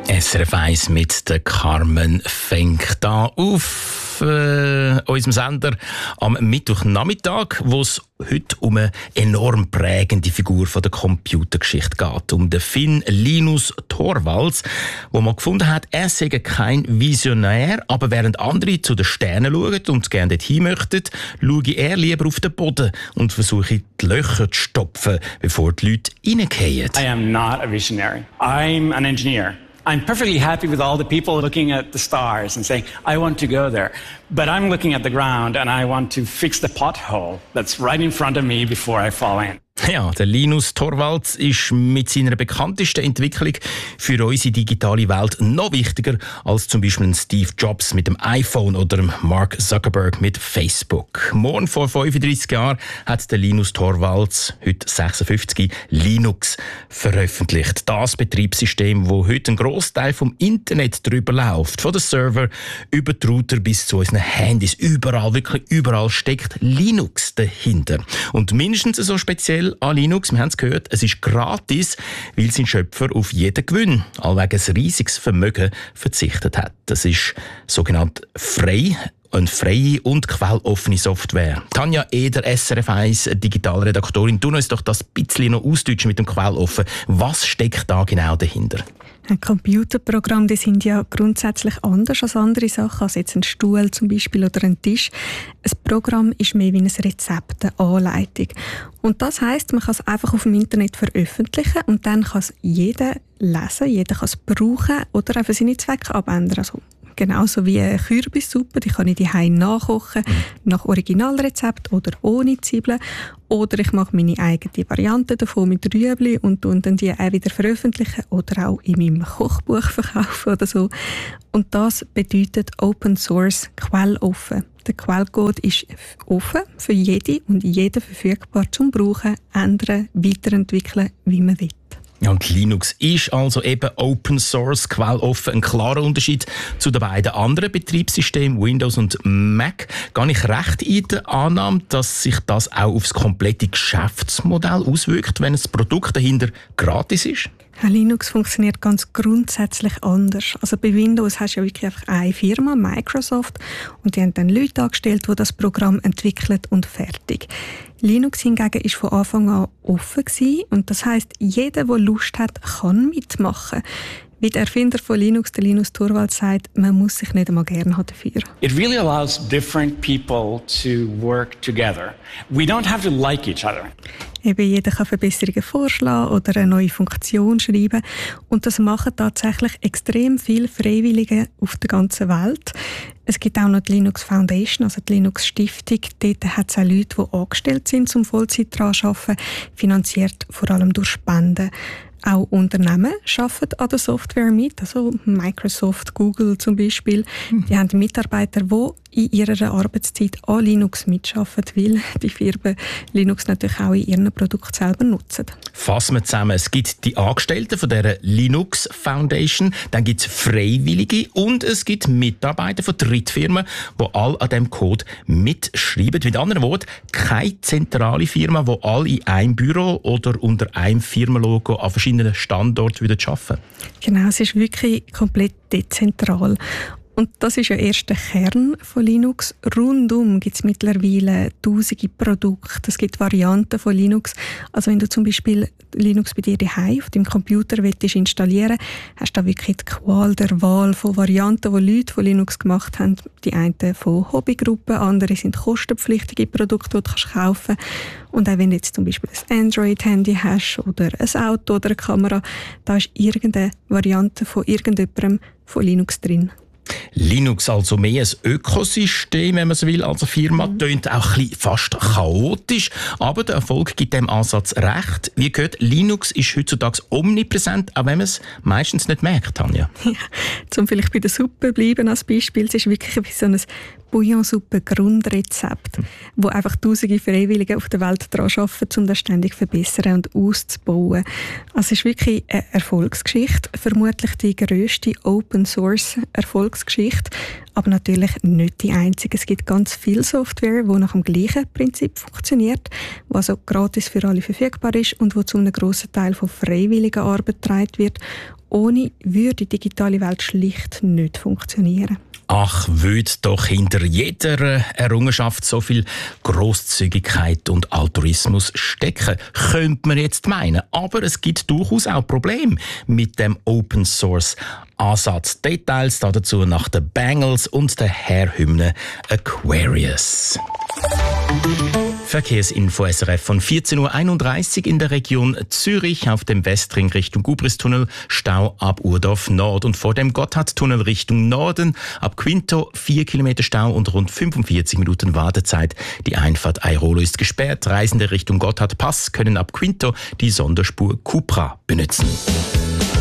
SRF 1 mit der Carmen Fenk da auf unserem Sender am Mittwochnachmittag, wo es heute um eine enorm prägende Figur von der Computergeschichte geht. Um den Finn Linus Torvalds, wo man gefunden hat, er sei kein Visionär, aber während andere zu den Sternen schauen und gerne dorthin möchten, schaue er lieber auf den Boden und versuche die Löcher zu stopfen, bevor die Leute reingehen. I am not a visionary. I'm an engineer. I'm perfectly happy with all the people looking at the stars and saying, I want to go there. But I'm looking at the ground and I want to fix the pothole that's right in front of me before I fall in. Ja, der Linus Torvalds ist mit seiner bekanntesten Entwicklung für unsere digitale Welt noch wichtiger als zum Beispiel ein Steve Jobs mit dem iPhone oder Mark Zuckerberg mit Facebook. Morgen vor 35 Jahren hat der Linus Torvalds, heute 56, Linux veröffentlicht. Das Betriebssystem, wo heute ein Grossteil vom Internet drüber läuft. Von den Server über die Router bis zu unseren Handys. Überall, wirklich überall steckt Linux dahinter. Und mindestens so speziell an Linux, wir haben es gehört, es ist gratis, weil sein Schöpfer auf jeden Gewinn, allwegen ein riesiges Vermögen, verzichtet hat. Das ist sogenannt frei. Eine freie und quelloffene Software. Tanja Eder, SRF 1 Digitalredaktorin, tu uns doch das bisschen noch ausdeutschen mit dem quelloffen. Was steckt da genau dahinter? Ein Computerprogramm, die sind ja grundsätzlich anders als andere Sachen, als jetzt ein Stuhl zum Beispiel oder ein Tisch. Ein Programm ist mehr wie ein Rezept, eine Anleitung. Und das heisst, man kann es einfach auf dem Internet veröffentlichen und dann kann es jeder lesen, jeder kann es brauchen oder auch für seine Zwecke abändern. Also genauso wie eine Kürbissuppe, die kann ich daheim nachkochen, nach Originalrezept oder ohne Zwiebeln. Oder ich mache meine eigene Variante davon mit Rüebli und dann die auch wieder veröffentlichen oder auch in meinem Kochbuch verkaufen oder so. Und das bedeutet Open Source, quelloffen. Der Quellcode ist offen für jede und jeden verfügbar zum Brauchen, ändern, weiterentwickeln, wie man will. Ja, und Linux ist also eben Open Source, quelloffen. Ein klarer Unterschied zu den beiden anderen Betriebssystemen, Windows und Mac. Gehe ich recht in der Annahme, dass sich das auch auf das komplette Geschäftsmodell auswirkt, wenn das Produkt dahinter gratis ist? Linux funktioniert ganz grundsätzlich anders. Also bei Windows hast du ja wirklich einfach eine Firma, Microsoft, und die haben dann Leute angestellt, die das Programm entwickeln und fertig. Linux hingegen ist von Anfang an offen gewesen, und das heisst, jeder, der Lust hat, kann mitmachen. Wie der Erfinder von Linux, der Linus Torvalds, sagt, man muss sich nicht einmal gerne haben dafür. It really allows different people to work together. We don't have to like each other. Eben jeder kann Verbesserungen vorschlagen oder eine neue Funktion schreiben. Und das machen tatsächlich extrem viele Freiwillige auf der ganzen Welt. Es gibt auch noch die Linux Foundation, also die Linux Stiftung. Dort hat es auch Leute, die angestellt sind, zum Vollzeit daran zu arbeiten, finanziert vor allem durch Spenden. Auch Unternehmen arbeiten an der Software mit, also Microsoft, Google zum Beispiel. Die haben Mitarbeiter, die in ihrer Arbeitszeit an Linux mitarbeiten, weil die Firmen Linux natürlich auch in ihren Produkten selber nutzen. Fassen wir zusammen. Es gibt die Angestellten von dieser Linux Foundation, dann gibt es Freiwillige und es gibt Mitarbeiter von Drittfirmen, die alle an diesem Code mitschreiben. Mit anderen Worten, keine zentrale Firma, die alle in einem Büro oder unter einem Firmenlogo an verschiedenen Standorten arbeiten. Genau, es ist wirklich komplett dezentral. Und das ist ja erst der Kern von Linux. Rundum gibt es mittlerweile tausende Produkte. Es gibt Varianten von Linux. Also wenn du zum Beispiel Linux bei dir daheim auf deinem Computer willst installieren, hast du da wirklich die Qual der Wahl von Varianten, die Leute von Linux gemacht haben. Die einen von Hobbygruppen, andere sind kostenpflichtige Produkte, die du kaufen kannst. Und auch wenn du jetzt zum Beispiel ein Android-Handy hast oder ein Auto oder eine Kamera, da ist irgendeine Variante von irgendjemandem von Linux drin. Linux also mehr ein Ökosystem, wenn man so will, als eine Firma. Tönt auch ein bisschen fast chaotisch, aber der Erfolg gibt dem Ansatz recht. Wie gehört, Linux ist heutzutage omnipräsent, auch wenn man es meistens nicht merkt, Tanja. Ja, zum vielleicht bei der Suppe bleiben als Beispiel, es ist wirklich wie so ein Bouillonsuppe-Grundrezept, wo einfach tausende Freiwillige auf der Welt daran arbeiten, um das ständig zu verbessern und auszubauen. Also es ist wirklich eine Erfolgsgeschichte, vermutlich die grösste Open-Source-Erfolgsgeschichte, aber natürlich nicht die einzige. Es gibt ganz viel Software, die nach dem gleichen Prinzip funktioniert, die also gratis für alle verfügbar ist und wo zu einem grossen Teil von freiwilliger Arbeit getragen wird. Ohne würde die digitale Welt schlicht nicht funktionieren. Ach, würde doch hinter jeder Errungenschaft so viel Grosszügigkeit und Altruismus stecken, könnte man jetzt meinen. Aber es gibt durchaus auch Probleme mit dem Open Source Ansatz. Details dazu nach den Bangles und der Heerhymne Aquarius. Verkehrsinfo SRF von 14.31 Uhr in der Region Zürich auf dem Westring Richtung Gubristunnel, Stau ab Urdorf Nord und vor dem Gotthardtunnel Richtung Norden ab Quinto 4 Kilometer Stau und rund 45 Minuten Wartezeit. Die Einfahrt Airolo ist gesperrt. Reisende Richtung Gotthardpass können ab Quinto die Sonderspur Cupra benutzen.